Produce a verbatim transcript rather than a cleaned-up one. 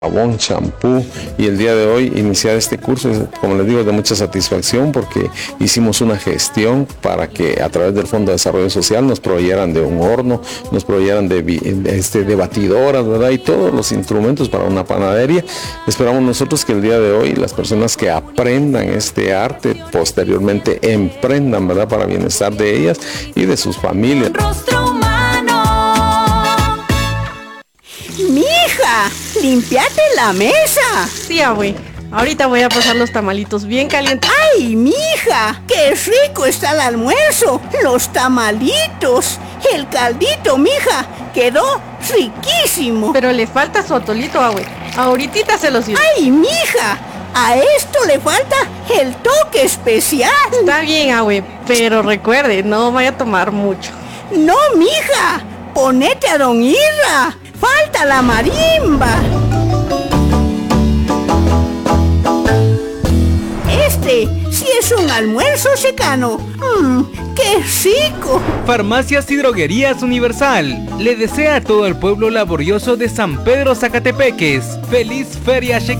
Jabón, champú, y el día de hoy iniciar este curso, como les digo, es de mucha satisfacción porque hicimos una gestión para que a través del Fondo de Desarrollo Social nos proveyeran de un horno, nos proveyeran de, este, de batidoras, ¿verdad? Y todos los instrumentos para una panadería. Esperamos nosotros que el día de hoy las personas que aprendan este arte posteriormente emprendan, ¿verdad? Para bienestar de ellas y de sus familias. Rostro humano. ¡Mija! ¡Limpiate la mesa! Sí, abue. Ahorita voy a pasar los tamalitos bien calientes. ¡Ay, mija! ¡Qué rico está el almuerzo! ¡Los tamalitos! ¡El caldito, mija! ¡Quedó riquísimo! Pero le falta su atolito, abue. Ahorita se los sirvo. ¡Ay, mija! A esto le falta el toque especial. Está bien, abue, pero recuerde, no vaya a tomar mucho. ¡No, mija! ¡Ponete a don Irra! ¡Falta la marimba! Este sí es un almuerzo secano. ¡Mmm! ¡Qué rico! Farmacias y Droguerías Universal le desea a todo el pueblo laborioso de San Pedro Zacatepeques feliz Feria Secana.